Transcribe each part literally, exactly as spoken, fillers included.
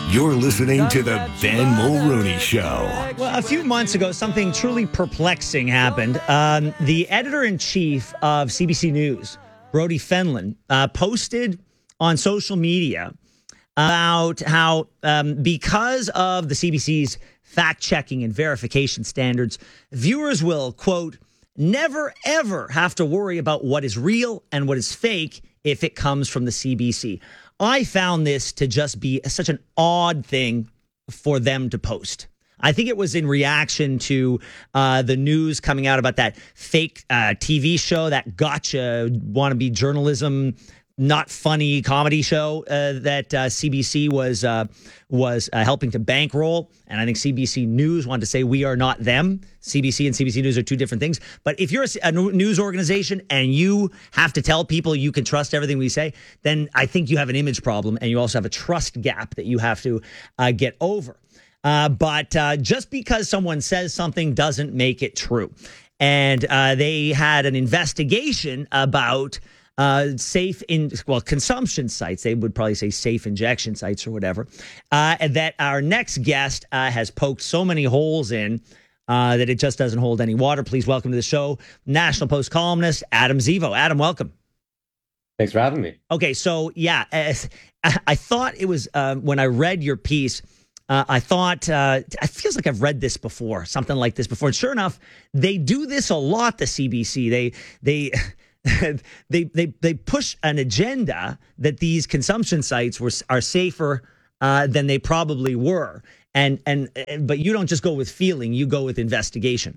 You're listening to the Ben Mulrooney Show. Well, a few months ago, something truly perplexing happened. Um, the editor-in-chief of C B C News, Brodie Fenlon, uh, posted on social media about how um, because of the C B C's fact-checking and verification standards, viewers will, quote, never, ever have to worry about what is real and what is fake if it comes from the C B C. I found this to just be such an odd thing for them to post. I think it was in reaction to uh, the news coming out about that fake uh, T V show, that gotcha wannabe journalism, not funny comedy show uh, that uh, C B C was uh, was uh, helping to bankroll. And I think C B C News wanted to say we are not them. C B C and C B C News are two different things. But if you're a, a news organization and you have to tell people you can trust everything we say, then I think you have an image problem, and you also have a trust gap that you have to uh, get over. Uh, but uh, just because someone says something doesn't make it true. And uh, they had an investigation about Uh, safe in, well, consumption sites. They would probably say safe injection sites or whatever, uh, that our next guest uh, has poked so many holes in uh, that it just doesn't hold any water. Please welcome to the show, National Post columnist Adam Zivo. Adam, welcome. Thanks for having me. Okay, so yeah, uh, I thought it was, uh, when I read your piece, uh, I thought, uh, it feels like I've read this before, something like this before. And sure enough, they do this a lot, the C B C. They, they... they they they push an agenda that these consumption sites were are safer uh, than they probably were, and and but you don't just go with feeling, you go with investigation.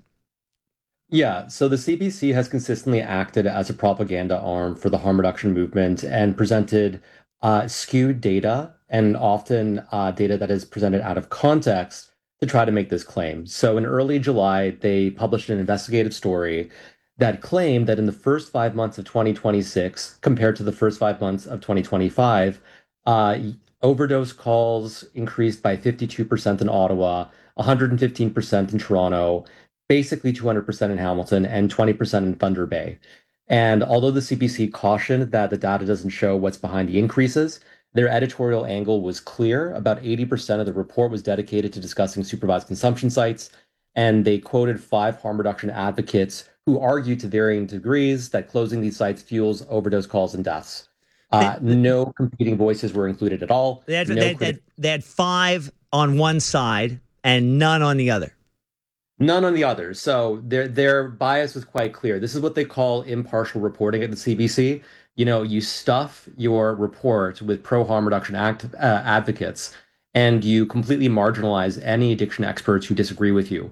Yeah, so the C B C has consistently acted as a propaganda arm for the harm reduction movement and presented uh, skewed data, and often uh, data that is presented out of context to try to make this claim. So in early July, they published an investigative story that claimed that in the first five months of twenty twenty-six, compared to the first five months of twenty twenty-five, uh, overdose calls increased by fifty-two percent in Ottawa, one hundred fifteen percent in Toronto, basically two hundred percent in Hamilton, and twenty percent in Thunder Bay. And although the C B C cautioned that the data doesn't show what's behind the increases, their editorial angle was clear. About eighty percent of the report was dedicated to discussing supervised consumption sites, and they quoted five harm reduction advocates who argued to varying degrees that closing these sites fuels overdose calls and deaths. Uh, they, no competing voices were included at all. They had, no they, they, had, they had five on one side and none on the other. None on the other. So their their bias was quite clear. This is what they call impartial reporting at the C B C. You know, you stuff your report with pro-harm reduction act, uh, advocates, and you completely marginalize any addiction experts who disagree with you.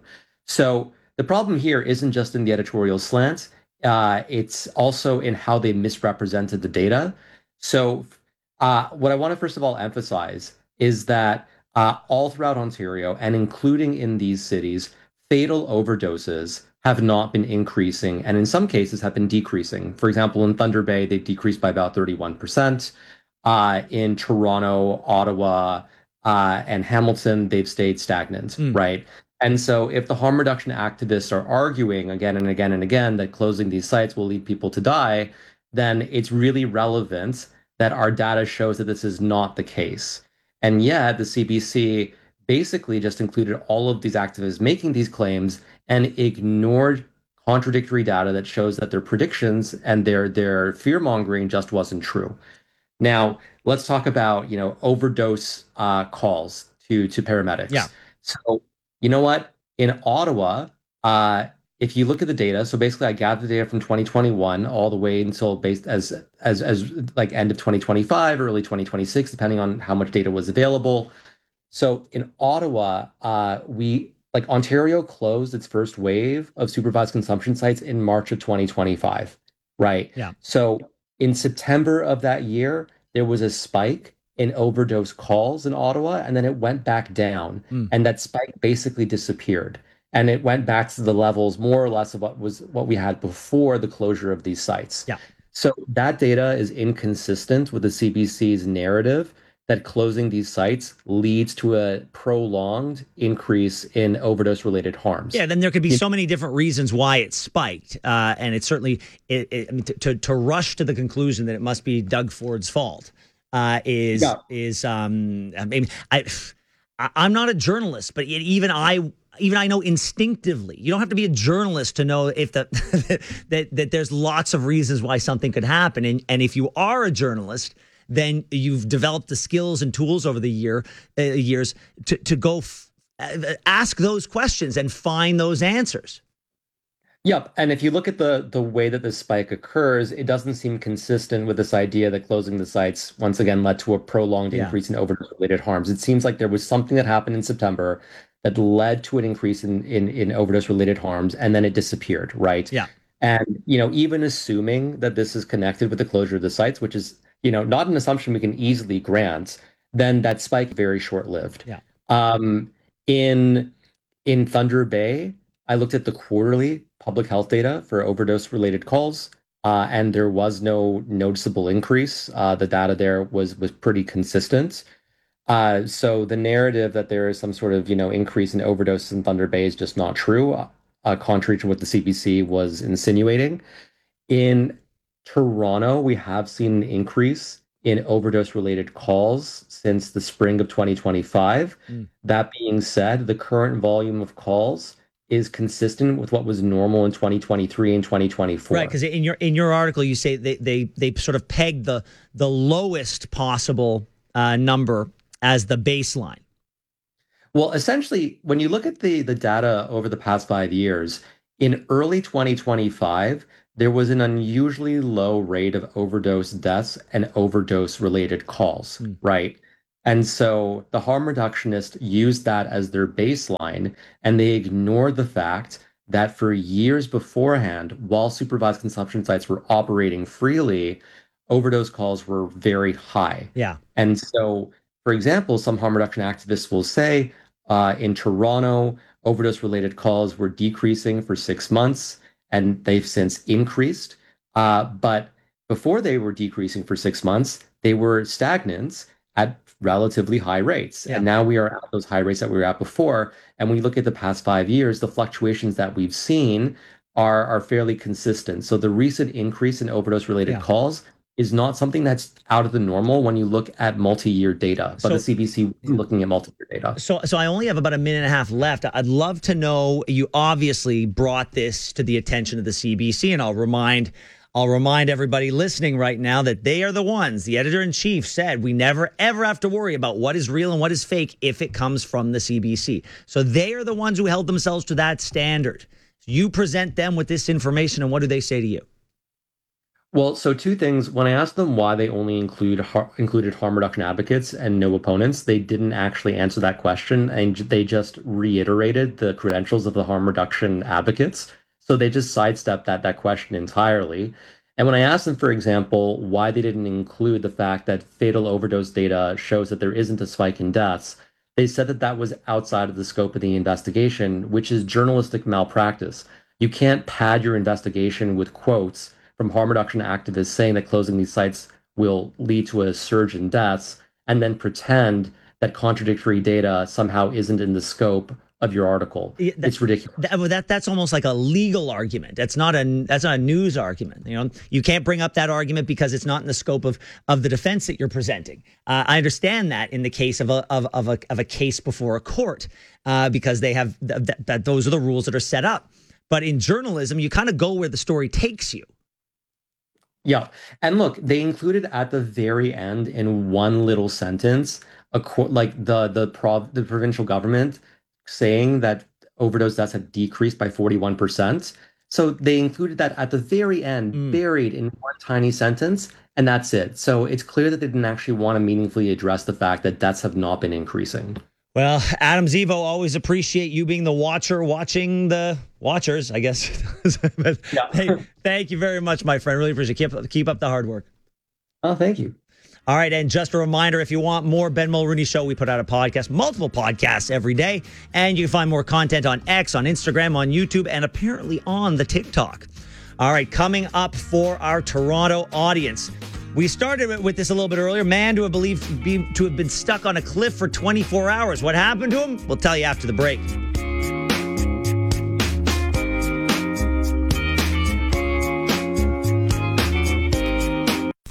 So the problem here isn't just in the editorial slant. Uh, it's also in how they misrepresented the data. So uh, what I want to first of all emphasize is that uh, all throughout Ontario, and including in these cities, fatal overdoses have not been increasing, and in some cases have been decreasing. For example, in Thunder Bay, they've decreased by about thirty-one percent. Uh, in Toronto, Ottawa, uh, and Hamilton, they've stayed stagnant, mm. right? And so if the harm reduction activists are arguing again and again and again that closing these sites will lead people to die, then it's really relevant that our data shows that this is not the case. And yet the C B C basically just included all of these activists making these claims and ignored contradictory data that shows that their predictions and their their fear-mongering just wasn't true. Now, let's talk about, you know, overdose uh, calls to, to paramedics. Yeah. So, you know what? In Ottawa, uh, if you look at the data, so basically I gathered the data from twenty twenty-one all the way until based as as as like end of twenty twenty-five, early twenty twenty-six, depending on how much data was available. So in Ottawa, uh, we like Ontario closed its first wave of supervised consumption sites in March of twenty twenty-five, right? Yeah. So in September of that year, there was a spike in overdose calls in Ottawa, and then it went back down, mm. and that spike basically disappeared, and it went back to the levels more or less of what was what we had before the closure of these sites. Yeah. So that data is inconsistent with the C B C's narrative that closing these sites leads to a prolonged increase in overdose-related harms. Yeah, then there could be so many different reasons why it spiked, uh, and it's certainly it, it, I mean, to, to to rush to the conclusion that it must be Doug Ford's fault uh, is Yeah. is um, I mean, I I'm not a journalist, but even I. Even I know instinctively, you don't have to be a journalist to know if the, that that there's lots of reasons why something could happen. And, and if you are a journalist, then you've developed the skills and tools over the year uh, years to, to go f- ask those questions and find those answers. Yep. And if you look at the the way that this spike occurs, it doesn't seem consistent with this idea that closing the sites once again led to a prolonged Yeah. increase in overdose-related harms. It seems like there was something that happened in September that led to an increase in, in, in overdose-related harms, and then it disappeared, right? Yeah. And, you know, even assuming that this is connected with the closure of the sites, which is, you know, not an assumption we can easily grant, then that spike very short-lived. Yeah. Um, in in Thunder Bay, I looked at the quarterly public health data for overdose-related calls, uh, and there was no noticeable increase. Uh, the data there was was pretty consistent. Uh, so the narrative that there is some sort of, you know, increase in overdose in Thunder Bay is just not true, uh, contrary to what the C B C was insinuating. In Toronto, we have seen an increase in overdose-related calls since the spring of twenty twenty-five. Mm. That being said, the current volume of calls is consistent with what was normal in twenty twenty-three and twenty twenty-four. Right, because in your in your article you say they they they sort of pegged the the lowest possible uh, number as the baseline. Well, essentially, when you look at the the data over the past five years, in early twenty twenty-five, there was an unusually low rate of overdose deaths and overdose-related calls, Mm. right? And so the harm reductionists used that as their baseline, and they ignored the fact that for years beforehand, while supervised consumption sites were operating freely, overdose calls were very high. Yeah. And so, for example, some harm reduction activists will say uh, in Toronto, overdose-related calls were decreasing for six months, and they've since increased. Uh, but before they were decreasing for six months, they were stagnant at relatively high rates. Yeah. And now we are at those high rates that we were at before. And when you look at the past five years, the fluctuations that we've seen are, are fairly consistent. So the recent increase in overdose-related Yeah. calls is not something that's out of the normal when you look at multi-year data, but So- the C B C is looking at multi-year data. So, so I only have about a minute and a half left. I'd love to know. You obviously brought this to the attention of the C B C, and I'll remind, I'll remind everybody listening right now that they are the ones. The editor-in-chief said we never ever have to worry about what is real and what is fake if it comes from the C B C. So they are the ones who held themselves to that standard. You present them with this information, and what do they say to you? Well, so two things. When I asked them why they only include har- included harm reduction advocates and no opponents, they didn't actually answer that question, and j- they just reiterated the credentials of the harm reduction advocates. So they just sidestepped that that question entirely. And when I asked them, for example, why they didn't include the fact that fatal overdose data shows that there isn't a spike in deaths, they said that that was outside of the scope of the investigation, which is journalistic malpractice. You can't pad your investigation with quotes from harm reduction activists saying that closing these sites will lead to a surge in deaths, and then pretend that contradictory data somehow isn't in the scope of your article. Yeah, that- it's ridiculous. That, well, that that's almost like a legal argument. That's not a that's not a news argument. You know, you can't bring up that argument because it's not in the scope of of the defense that you're presenting. Uh, I understand that in the case of a of of a of a case before a court, uh, because they have th- th- that those are the rules that are set up. But in journalism, you kind of go where the story takes you. Yeah. And look, they included at the very end in one little sentence, a qu- like the the prov- the provincial government saying that overdose deaths had decreased by forty-one percent. So they included that at the very end, Mm. buried in one tiny sentence, and that's it. So it's clear that they didn't actually want to meaningfully address the fact that deaths have not been increasing. Well, Adam Zivo, always appreciate you being the watcher, watching the watchers, I guess. But Yeah. hey, thank you very much, my friend. Really appreciate it. Keep, keep up the hard work. Oh, thank you. All right, and just a reminder, if you want more Ben Mulrooney Show, we put out a podcast, multiple podcasts every day, and you can find more content on X, on Instagram, on YouTube, and apparently on the TikTok. All right, coming up for our Toronto audience. We started with this a little bit earlier. Man to have believed to, be, to have been stuck on a cliff for twenty-four hours. What happened to him? We'll tell you after the break.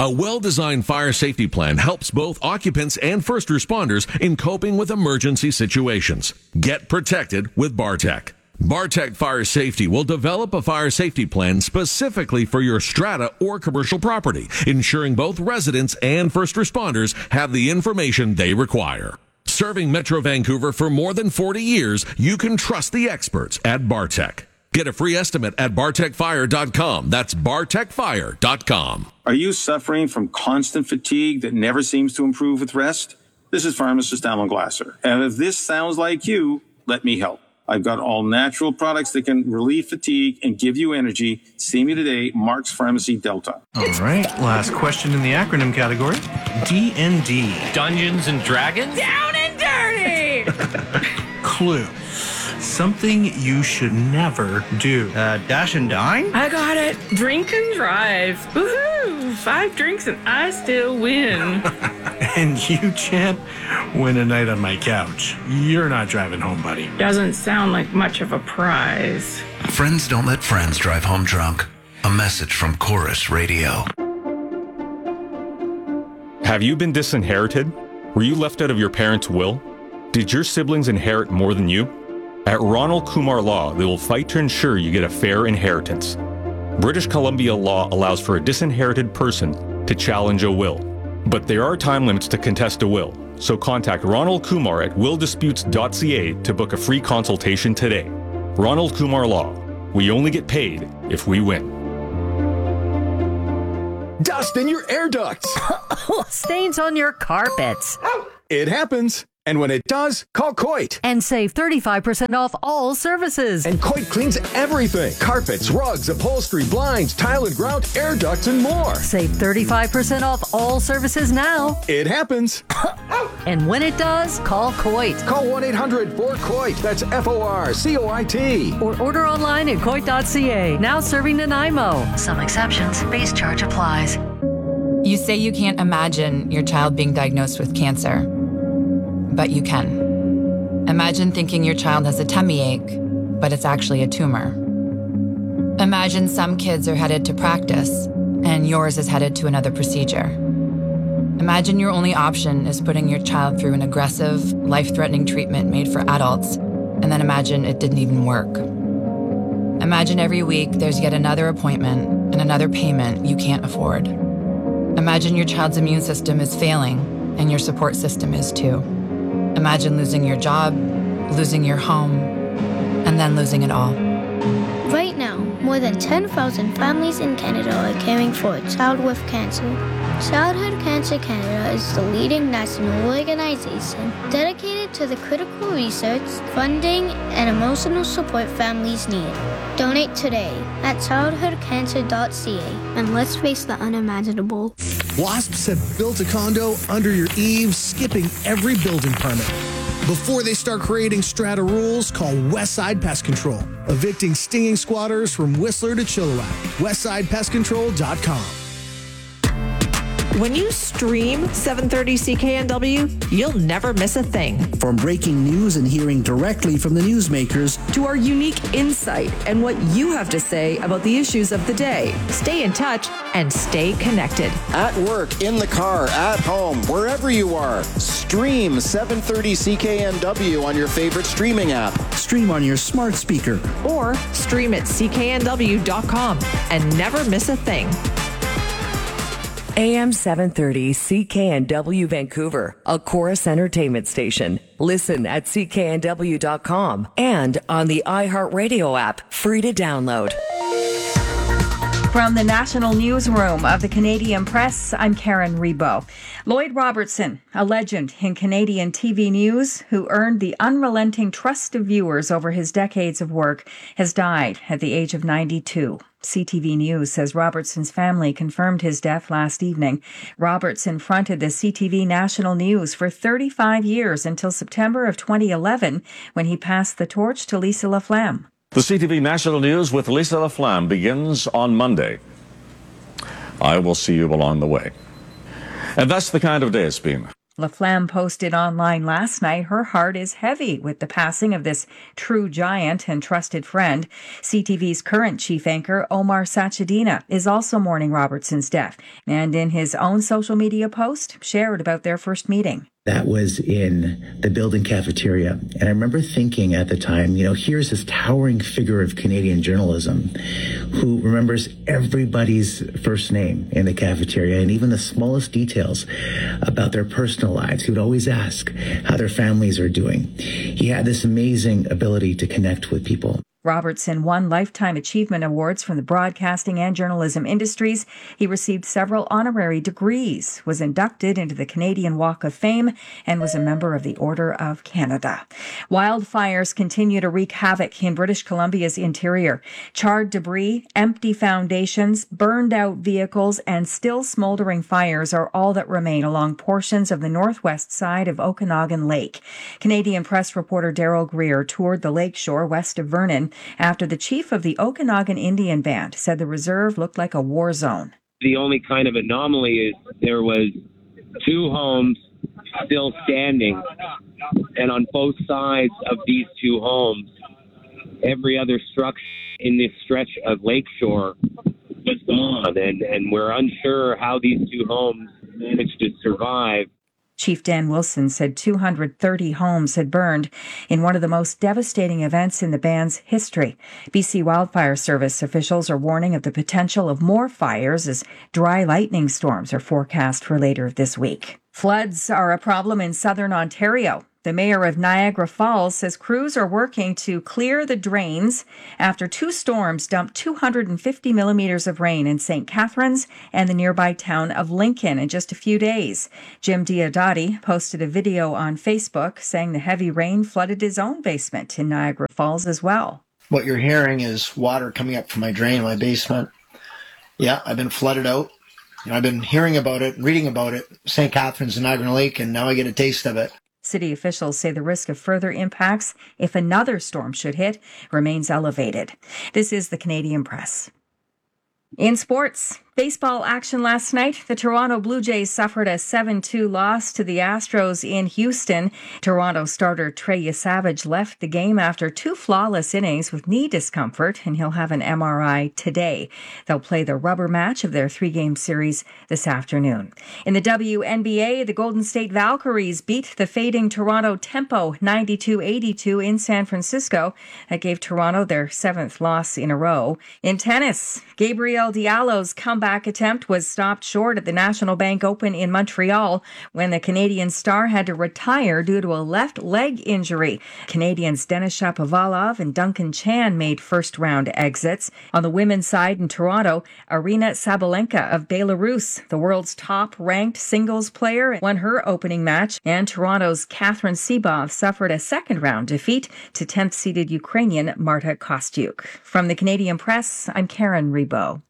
A well-designed fire safety plan helps both occupants and first responders in coping with emergency situations. Get protected with Bartec. Bartec Fire Safety will develop a fire safety plan specifically for your strata or commercial property, ensuring both residents and first responders have the information they require. Serving Metro Vancouver for more than forty years, you can trust the experts at Bartec. Get a free estimate at bartec fire dot com. That's bartec fire dot com. Are you suffering from constant fatigue that never seems to improve with rest? This is pharmacist Alan Glasser. And if this sounds like you, let me help. I've got all natural products that can relieve fatigue and give you energy. See me today, Mark's Pharmacy Delta. All right, last question in the acronym category. D and D. Dungeons and Dragons? Down and dirty! Clue. Something you should never do. Uh, dash and dine? I got it. Drink and drive. Woohoo! Five drinks and I still win. And you, champ, win a night on my couch. You're not driving home, buddy. Doesn't sound like much of a prize. Friends don't let friends drive home drunk. A message from Chorus Radio. Have you been disinherited? Were you left out of your parents' will? Did your siblings inherit more than you? At Ronald Kumar Law, they will fight to ensure you get a fair inheritance. British Columbia law allows for a disinherited person to challenge a will. But there are time limits to contest a will, so contact Ronald Kumar at will disputes dot c a to book a free consultation today. Ronald Kumar Law. We only get paid if we win. Dust in your air ducts. Stains on your carpets. It happens. And when it does, call Coit. And save thirty-five percent off all services. And Coit cleans everything. Carpets, rugs, upholstery, blinds, tile and grout, air ducts, and more. Save thirty-five percent off all services now. It happens. And when it does, call Coit. Call one eight hundred four coit. That's F O R C O I T. Or order online at coit dot c a. Now serving Nanaimo. Some exceptions. Base charge applies. You say you can't imagine your child being diagnosed with cancer. But you can. Imagine thinking your child has a tummy ache, but it's actually a tumor. Imagine some kids are headed to practice, and yours is headed to another procedure. Imagine your only option is putting your child through an aggressive, life-threatening treatment made for adults, and then imagine it didn't even work. Imagine every week there's yet another appointment and another payment you can't afford. Imagine your child's immune system is failing, and your support system is too. Imagine losing your job, losing your home, and then losing it all. Right now, more than ten thousand families in Canada are caring for a child with cancer. Childhood Cancer Canada is the leading national organization dedicated to the critical research, funding, and emotional support families need. Donate today at childhood cancer dot c a and let's face the unimaginable. Wasps have built a condo under your eaves, skipping every building permit. Before they start creating strata rules, call Westside Pest Control, evicting stinging squatters from Whistler to Chilliwack. westside pest control dot com. When you stream seven thirty C K N W, you'll never miss a thing. From breaking news and hearing directly from the newsmakers to our unique insight and what you have to say about the issues of the day. Stay in touch and stay connected. At work, in the car, at home, wherever you are, stream seven thirty C K N W on your favorite streaming app. Stream on your smart speaker. Or stream at c k n w dot com and never miss a thing. A M seven thirty C K N W Vancouver, a Chorus Entertainment station. Listen at c k n w dot com and on the iHeartRadio app, free to download. From the National Newsroom of the Canadian Press, I'm Karen Rebo. Lloyd Robertson, a legend in Canadian T V news who earned the unrelenting trust of viewers over his decades of work, has died at the age of ninety-two. C T V News says Robertson's family confirmed his death last evening. Robertson fronted the C T V National News for thirty-five years until September of twenty eleven, when he passed the torch to Lisa LaFlamme. The C T V National News with Lisa LaFlamme begins on Monday. I will see you along the way. And that's the kind of day it's been. LaFlamme posted online last night her heart is heavy with the passing of this true giant and trusted friend. C T V's current chief anchor, Omar Sachedina, is also mourning Robertson's death, and in his own social media post, shared about their first meeting. That was in the building cafeteria. And I remember thinking at the time, you know, here's this towering figure of Canadian journalism who remembers everybody's first name in the cafeteria and even the smallest details about their personal lives. He would always ask how their families are doing. He had this amazing ability to connect with people. Robertson won Lifetime Achievement Awards from the broadcasting and journalism industries. He received several honorary degrees, was inducted into the Canadian Walk of Fame, and was a member of the Order of Canada. Wildfires continue to wreak havoc in British Columbia's interior. Charred debris, empty foundations, burned out vehicles, and still smoldering fires are all that remain along portions of the northwest side of Okanagan Lake. Canadian Press reporter Daryl Greer toured the lakeshore west of Vernon after the chief of the Okanagan Indian Band said the reserve looked like a war zone. The only kind of anomaly is there was two homes still standing, and on both sides of these two homes, every other structure in this stretch of lakeshore was gone, and, and we're unsure how these two homes managed to survive. Chief Dan Wilson said two hundred thirty homes had burned in one of the most devastating events in the band's history. B C Wildfire Service officials are warning of the potential of more fires as dry lightning storms are forecast for later this week. Floods are a problem in southern Ontario. The mayor of Niagara Falls says crews are working to clear the drains after two storms dumped two hundred fifty millimeters of rain in Saint Catharines and the nearby town of Lincoln in just a few days. Jim Diodati posted a video on Facebook saying the heavy rain flooded his own basement in Niagara Falls as well. What you're hearing is water coming up from my drain in my basement. Yeah, I've been flooded out. You know, I've been hearing about it, reading about it, Saint Catharines and Niagara Lake, and now I get a taste of it. City officials say the risk of further impacts if another storm should hit remains elevated. This is the Canadian Press. In sports, baseball action last night. The Toronto Blue Jays suffered a seven two loss to the Astros in Houston. Toronto starter Trey Yesavage left the game after two flawless innings with knee discomfort, and he'll have an M R I today. They'll play the rubber match of their three-game series this afternoon. In the W N B A, the Golden State Valkyries beat the fading Toronto Tempo ninety-two eighty-two in San Francisco. That gave Toronto their seventh loss in a row. In tennis, Gabriel Diallo's comeback attempt was stopped short at the National Bank Open in Montreal when the Canadian star had to retire due to a left leg injury. Canadians Denis Shapovalov and Duncan Chan made first-round exits. On the women's side in Toronto, Aryna Sabalenka of Belarus, the world's top-ranked singles player, won her opening match, and Toronto's Catherine Sebov suffered a second-round defeat to tenth-seeded Ukrainian Marta Kostyuk. From the Canadian Press, I'm Karen Rebo.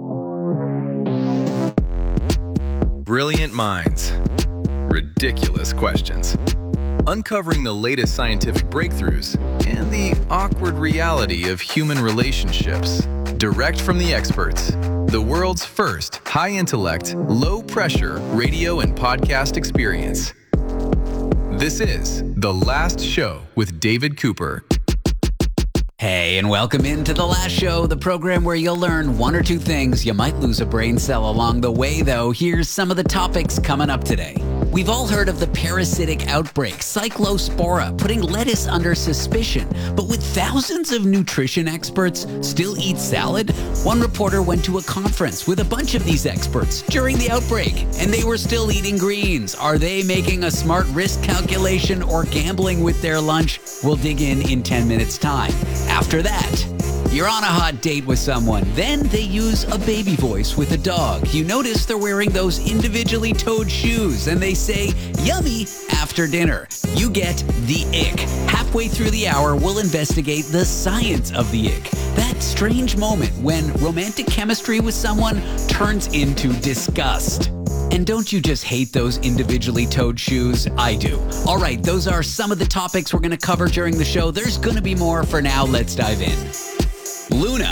Brilliant minds. Ridiculous questions. Uncovering the latest scientific breakthroughs and the awkward reality of human relationships. Direct from the experts. The world's first high-intellect, low-pressure radio and podcast experience. This is The Last Show with David Cooper. Hey, and welcome into The Last Show, the program where you'll learn one or two things. You might lose a brain cell along the way, though. Here's some of the topics coming up today. We've all heard of the parasitic outbreak, Cyclospora, putting lettuce under suspicion. But would thousands of nutrition experts still eat salad? One reporter went to a conference with a bunch of these experts during the outbreak, and they were still eating greens. Are they making a smart risk calculation or gambling with their lunch? We'll dig in in ten minutes' time. After that, you're on a hot date with someone. Then they use a baby voice with a dog. You notice they're wearing those individually toed shoes, and they say, yummy, after dinner. You get the ick. Halfway through the hour, we'll investigate the science of the ick. That strange moment when romantic chemistry with someone turns into disgust. And don't you just hate those individually toed shoes? I do. All right, those are some of the topics we're going to cover during the show. There's going to be more. For now, let's dive in. Luna,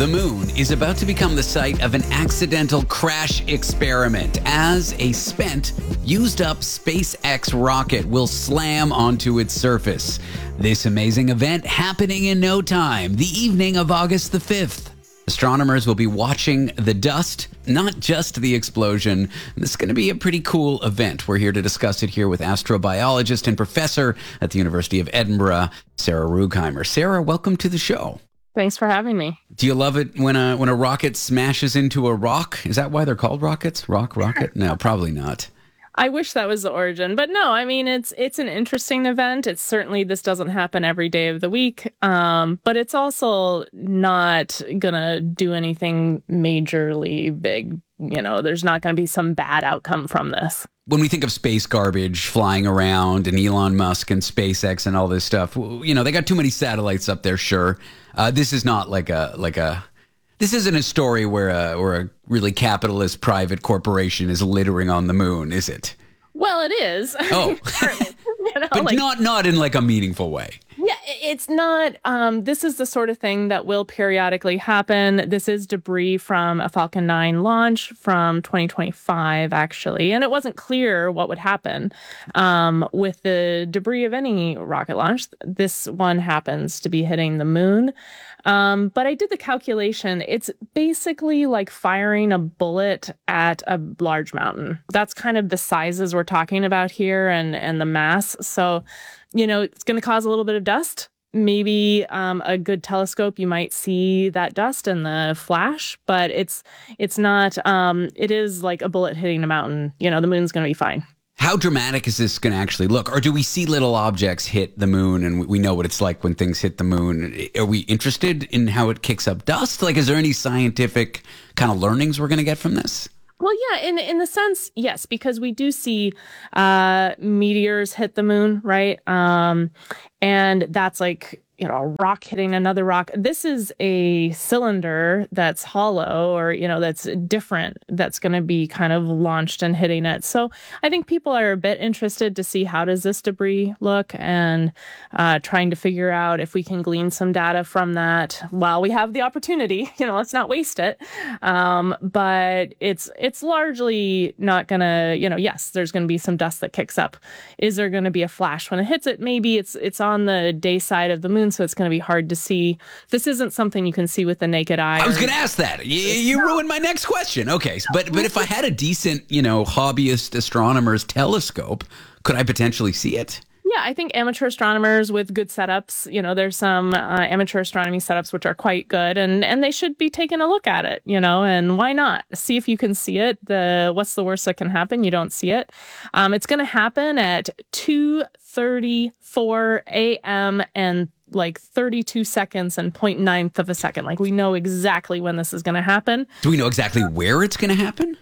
the moon is about to become the site of an accidental crash experiment as a spent, used-up SpaceX rocket will slam onto its surface. This amazing event happening in no time, the evening of August the fifth. Astronomers will be watching the dust, not just the explosion. This is going to be a pretty cool event. We're here to discuss it here with astrobiologist and professor at the University of Edinburgh, Sarah Rugheimer. Sarah, welcome to the show. Thanks for having me. Do you love it when a when a rocket smashes into a rock? Is that why they're called rockets? Rock, rocket? No, probably not. I wish that was the origin, but no, I mean, it's it's an interesting event. It's certainly, this doesn't happen every day of the week, um, but it's also not going to do anything majorly big. You know, there's not going to be some bad outcome from this. When we think of space garbage flying around and Elon Musk and SpaceX and all this stuff, you know, they got too many satellites up there, sure. Uh, this is not like a like a... This isn't a story where a, where a really capitalist private corporation is littering on the moon, is it? Well, it is. Oh, you know, but like, not not in like a meaningful way. Yeah, it's not. Um, this is the sort of thing that will periodically happen. This is debris from a Falcon nine launch from twenty twenty-five, actually. And it wasn't clear what would happen um, with the debris of any rocket launch. This one happens to be hitting the moon. Um, but I did the calculation. It's basically like firing a bullet at a large mountain. That's kind of the sizes we're talking about here and, and the mass. So, you know, it's going to cause a little bit of dust. Maybe um, a good telescope, you might see that dust in the flash, but it's it's not, um, it is like a bullet hitting a mountain. You know, the moon's going to be fine. How dramatic is this going to actually look? Or do we see little objects hit the moon and we know what it's like when things hit the moon? Are we interested in how it kicks up dust? Like, is there any scientific kind of learnings we're going to get from this? Well, yeah, in in the sense, yes, because we do see uh, meteors hit the moon, right? Um, and that's like, you know, a rock hitting another rock. This is a cylinder that's hollow or, you know, that's different, that's going to be kind of launched and hitting it. So I think people are a bit interested to see how does this debris look and uh, trying to figure out if we can glean some data from that while we have the opportunity. You know, let's not waste it. Um, but it's it's largely not going to, you know, yes, there's going to be some dust that kicks up. Is there going to be a flash when it hits it? Maybe it's it's on the day side of the moon, so it's going to be hard to see. This isn't something you can see with the naked eye. I was going to ask that. You, you ruined my next question. Okay, but but if I had a decent, you know, hobbyist astronomer's telescope, could I potentially see it? Yeah, I think amateur astronomers with good setups, you know, there's some uh, amateur astronomy setups which are quite good, and, and they should be taking a look at it, you know, and why not? See if you can see it. The what's the worst that can happen? You don't see it. Um, it's going to happen at two thirty-four a.m. and like thirty-two seconds and zero point nine of a second. Like, we know exactly when this is going to happen. Do we know exactly where it's going to happen?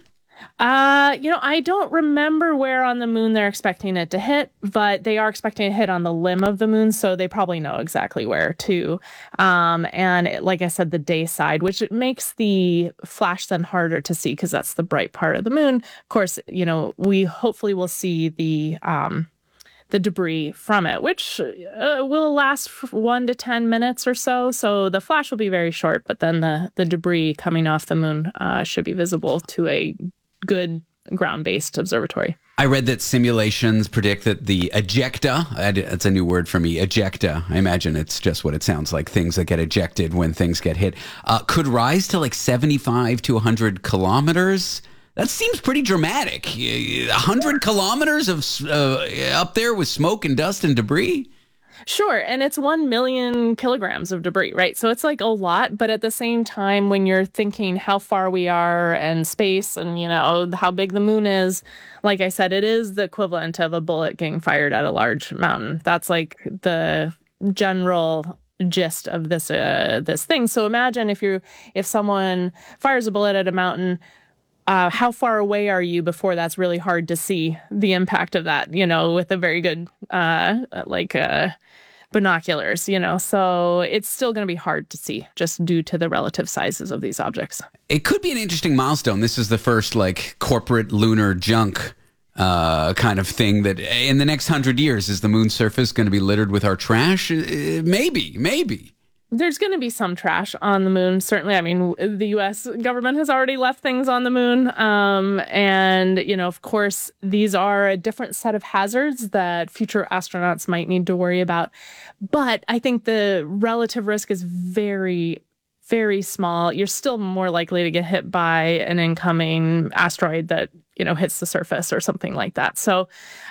Uh, you know, I don't remember where on the moon they're expecting it to hit, but they are expecting to hit on the limb of the moon, so they probably know exactly where too. Um, and it, like I said, the day side, which it makes the flash then harder to see because that's the bright part of the moon. Of course, you know, we hopefully will see the um, the debris from it, which uh, will last for one to ten minutes or so. So the flash will be very short, but then the the debris coming off the moon uh, should be visible to a good ground-based observatory. I read that simulations predict that the ejecta, that's a new word for me, ejecta, I imagine it's just what it sounds like, things that get ejected when things get hit, uh, could rise to like seventy-five to one hundred kilometers. That seems pretty dramatic. one hundred kilometers of uh, up there with smoke and dust and debris? Sure. And it's one million kilograms of debris, right? So it's like a lot. But at the same time, when you're thinking how far we are and space and, you know, how big the moon is, like I said, it is the equivalent of a bullet getting fired at a large mountain. That's like the general gist of this uh, this thing. So imagine if you if someone fires a bullet at a mountain, uh, how far away are you before that's really hard to see the impact of that, you know, with a very good uh, like uh, binoculars, you know. So it's still going to be hard to see just due to the relative sizes of these objects. It could be an interesting milestone. This is the first like corporate lunar junk uh, kind of thing that in the next hundred years, is the moon's surface going to be littered with our trash? Uh, maybe, maybe. There's going to be some trash on the moon, certainly. I mean, the U S government has already left things on the moon. Um, and, you know, of course, these are a different set of hazards that future astronauts might need to worry about. But I think the relative risk is very, very small. You're still more likely to get hit by an incoming asteroid that, you know, hits the surface or something like that. So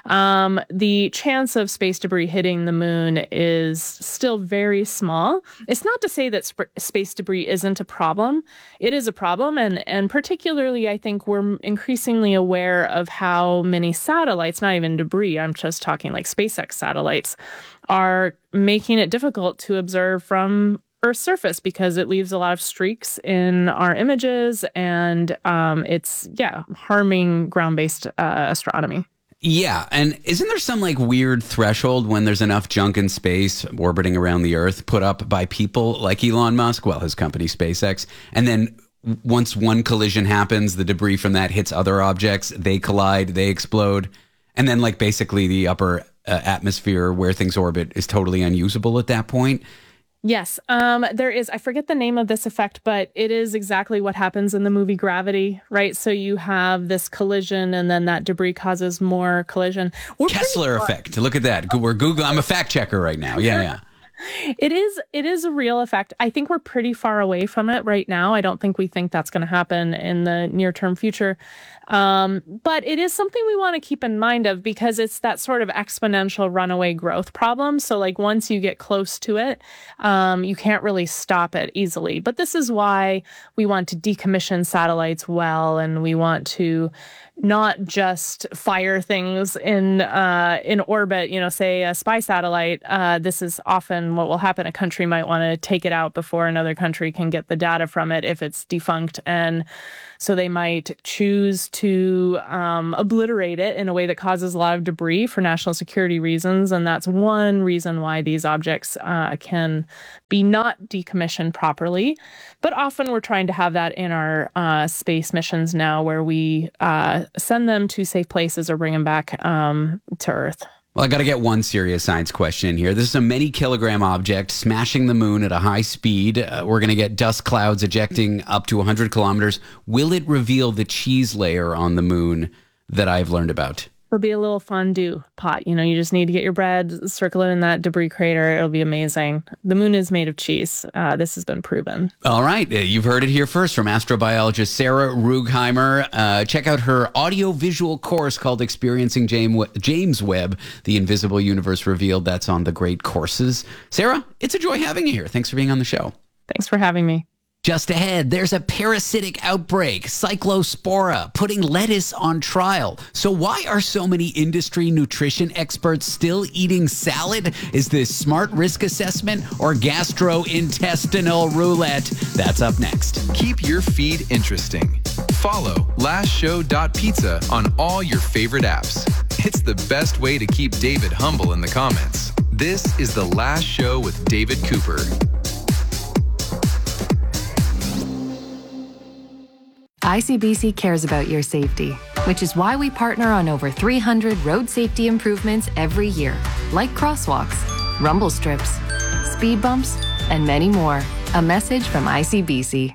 um, the chance of space debris hitting the moon is still very small. It's not to say that sp- space debris isn't a problem. It is a problem. And, and particularly, I think we're increasingly aware of how many satellites, not even debris, I'm just talking like SpaceX satellites, are making it difficult to observe from Earth's surface because it leaves a lot of streaks in our images, and um, it's, yeah, harming ground-based uh, astronomy. Yeah, and isn't there some like weird threshold when there's enough junk in space orbiting around the Earth put up by people like Elon Musk, well, his company SpaceX, and then once one collision happens, the debris from that hits other objects, they collide, they explode, and then like basically the upper uh, atmosphere where things orbit is totally unusable at that point? Yes, um, there is, I forget the name of this effect, but it is exactly what happens in the movie Gravity, right? So you have this collision and then that debris causes more collision. We're Kessler effect. Look at that. We're Google. I'm a fact checker right now. Yeah, yeah. It is it is a real effect. I think we're pretty far away from it right now. I don't think we think that's going to happen in the near-term future. Um, but it is something we want to keep in mind of because it's that sort of exponential runaway growth problem. So like once you get close to it, um, you can't really stop it easily. But this is why we want to decommission satellites well, and we want to not just fire things in uh, in orbit, you know, say a spy satellite. Uh, this is often what will happen. A country might want to take it out before another country can get the data from it if it's defunct. And so they might choose to um, obliterate it in a way that causes a lot of debris for national security reasons. And that's one reason why these objects uh, can be not decommissioned properly. But often we're trying to have that in our uh, space missions now, where we uh, send them to safe places or bring them back um, to Earth. Well, I got to get one serious science question in here. This is a many kilogram object smashing the moon at a high speed. Uh, we're going to get dust clouds ejecting up to one hundred kilometers. Will it reveal the cheese layer on the moon that I've learned about? It'll be a little fondue pot. You know, you just need to get your bread, circle it in that debris crater. It'll be amazing. The moon is made of cheese. Uh, this has been proven. All right. You've heard it here first from astrobiologist Sarah Ruegheimer. Uh, check out her audio-visual course called Experiencing James Webb, The Invisible Universe Revealed. That's on the Great Courses. Sarah, it's a joy having you here. Thanks for being on the show. Thanks for having me. Just ahead, there's a parasitic outbreak, Cyclospora, putting lettuce on trial. So why are so many industry nutrition experts still eating salad? Is this smart risk assessment or gastrointestinal roulette? That's up next. Keep your feed interesting. Follow last show dot pizza on all your favorite apps. It's the best way to keep David humble in the comments. This is The Last Show with David Cooper. I C B C cares about your safety, which is why we partner on over three hundred road safety improvements every year, like crosswalks, rumble strips, speed bumps, and many more. A message from I C B C.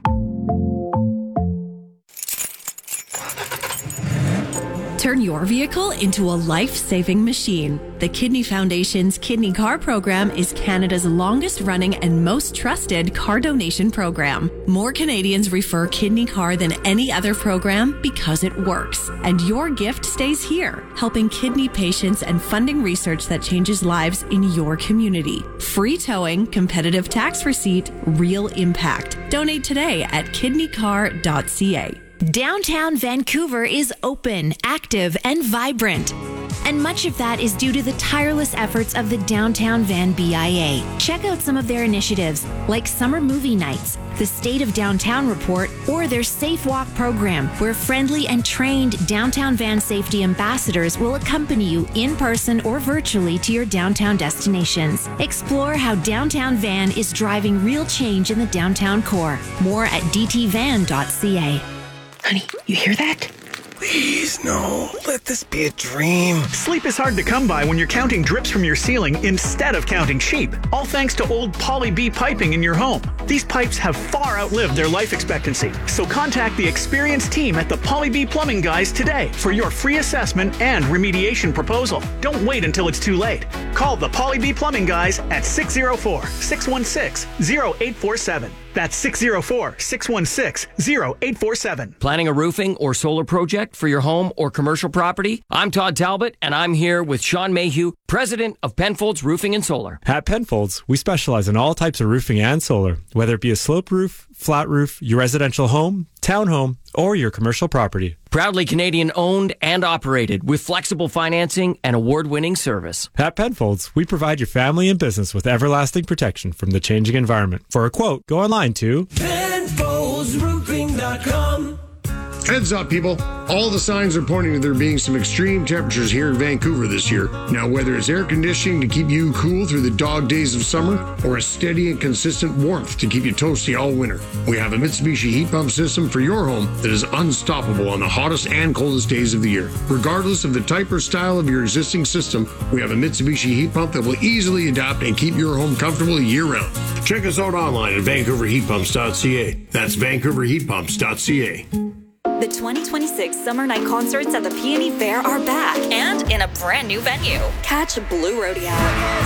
Turn your vehicle into a life-saving machine. The Kidney Foundation's Kidney Car program is Canada's longest-running and most trusted car donation program. More Canadians refer Kidney Car than any other program because it works. And your gift stays here, helping kidney patients and funding research that changes lives in your community. Free towing, competitive tax receipt, real impact. Donate today at kidney car dot c a. Downtown Vancouver is open, active, and vibrant. And much of that is due to the tireless efforts of the Downtown Van B I A. Check out some of their initiatives, like summer movie nights, the State of Downtown Report, or their Safe Walk program, where friendly and trained Downtown Van safety ambassadors will accompany you in person or virtually to your downtown destinations. Explore how Downtown Van is driving real change in the downtown core. More at d t van dot c a. Honey, you hear that? Please, no. Let this be a dream. Sleep is hard to come by when you're counting drips from your ceiling instead of counting sheep. All thanks to old Poly B piping in your home. These pipes have far outlived their life expectancy. So contact the experienced team at the Poly B Plumbing Guys today for your free assessment and remediation proposal. Don't wait until it's too late. Call the Poly B Plumbing Guys at six oh four, six one six, oh eight four seven. That's six oh four, six one six, oh eight four seven. Planning a roofing or solar project for your home or commercial property? I'm Todd Talbot, and I'm here with Sean Mayhew, president of Penfolds Roofing and Solar. At Penfolds, we specialize in all types of roofing and solar, whether it be a slope roof, flat roof, your residential home, townhome, or your commercial property. Proudly Canadian owned and operated with flexible financing and award-winning service. At Penfolds, we provide your family and business with everlasting protection from the changing environment. For a quote, go online to Penfolds Roofing dot com. Heads up, people. All the signs are pointing to there being some extreme temperatures here in Vancouver this year. Now, whether it's air conditioning to keep you cool through the dog days of summer or a steady and consistent warmth to keep you toasty all winter, we have a Mitsubishi heat pump system for your home that is unstoppable on the hottest and coldest days of the year. Regardless of the type or style of your existing system, we have a Mitsubishi heat pump that will easily adapt and keep your home comfortable year-round. Check us out online at vancouver heat pumps dot c a. That's vancouver heat pumps dot c a. The twenty twenty-six Summer Night Concerts at the Peony Fair are back and in a brand new venue. Catch Blue Rodeo,